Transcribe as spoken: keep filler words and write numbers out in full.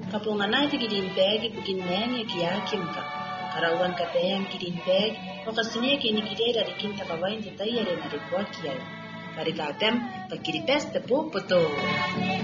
Kapunganay ti gidimpeg ipuginneng yakiakimka. Karauan katayang gidimpeg o kasine kinikidera rikin tabawain ti tayere na rikuakiyay. Parikatem pagkiripes te puputo.